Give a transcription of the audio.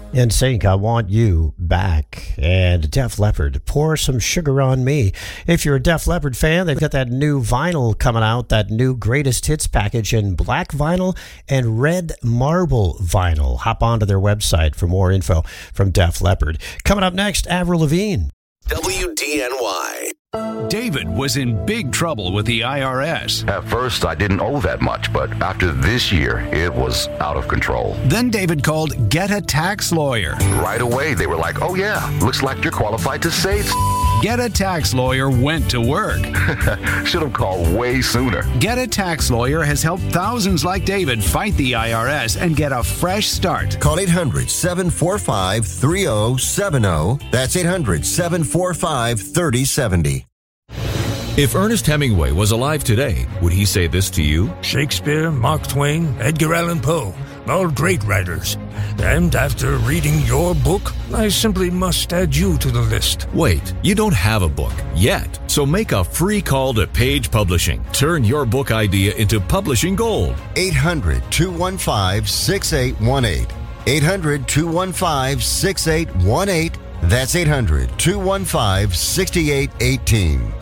In Sync, I Want You Back, and Def Leppard, Pour Some Sugar on Me. If you're a Def Leppard fan, they've got that new vinyl coming out, that new greatest hits package in black vinyl and red marble vinyl. Hop onto their website for more info from Def Leppard. Coming up next, Avril Lavigne. WDNY. David was in big trouble with the IRS. At first, I didn't owe that much, but after this year, it was out of control. Then David called Get a Tax Lawyer. Right away, they were like, oh yeah, looks like you're qualified to save. Get a Tax Lawyer went to work. Should have called way sooner. Get a Tax Lawyer has helped thousands like David fight the IRS and get a fresh start. Call 800-745-3070. That's 800-745-3070. If Ernest Hemingway was alive today, would he say this to you? Shakespeare, Mark Twain, Edgar Allan Poe, all great writers. And after reading your book, I simply must add you to the list. Wait, you don't have a book yet. So make a free call to Page Publishing. Turn your book idea into publishing gold. 800-215-6818. 800-215-6818. That's 800-215-6818.